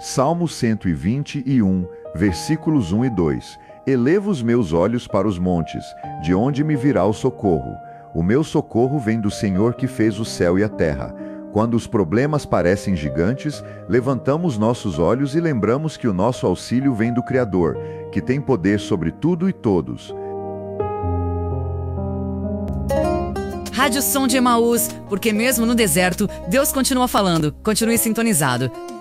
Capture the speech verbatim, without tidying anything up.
Salmo cento e vinte e um, versículos um e dois. Elevo os meus olhos para os montes, de onde me virá o socorro. O meu socorro vem do Senhor que fez o céu e a terra. Quando os problemas parecem gigantes, levantamos nossos olhos e lembramos que o nosso auxílio vem do Criador, que tem poder sobre tudo e todos. Rádio Som de Emaús, porque mesmo no deserto, Deus continua falando. Continue sintonizado.